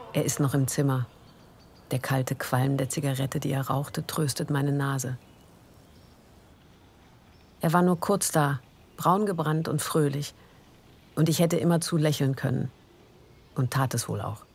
Er ist noch im Zimmer. Der kalte Qualm der Zigarette, die er rauchte, tröstet meine Nase. Er war nur kurz da, braun gebrannt und fröhlich. Und ich hätte immerzu lächeln können. Und tat es wohl auch.